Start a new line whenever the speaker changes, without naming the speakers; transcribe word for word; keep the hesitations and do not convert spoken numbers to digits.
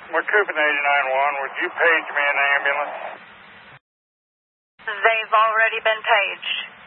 McCoupin eighty-nine one, would you page me an ambulance?
They've already been paged.